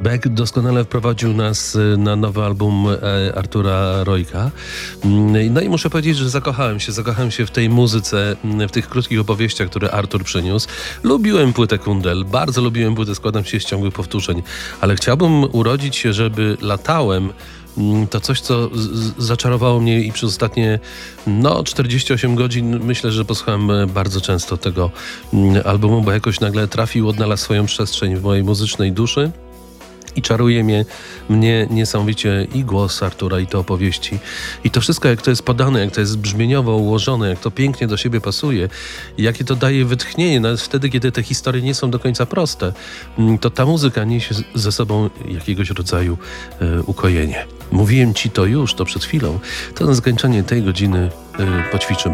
Beck doskonale wprowadził nas na nowy album Artura Rojka. No i muszę powiedzieć, że zakochałem się w tej muzyce, w tych krótkich opowieściach, które Artur przyniósł. Lubiłem płytę Kundel, bardzo lubiłem płytę Składam się z ciągłych powtórzeń, ale chciałbym urodzić się, żeby latałem. To coś, co zaczarowało mnie i przez ostatnie 48 godzin myślę, że posłuchałem bardzo często tego albumu, bo jakoś nagle trafił, odnalazł swoją przestrzeń w mojej muzycznej duszy. I czaruje mnie niesamowicie i głos Artura, i te opowieści. I to wszystko, jak to jest podane, jak to jest brzmieniowo ułożone, jak to pięknie do siebie pasuje, jakie to daje wytchnienie, nawet wtedy, kiedy te historie nie są do końca proste, to ta muzyka niesie ze sobą jakiegoś rodzaju ukojenie. Mówiłem ci to przed chwilą. To na zakończenie tej godziny poćwiczymy.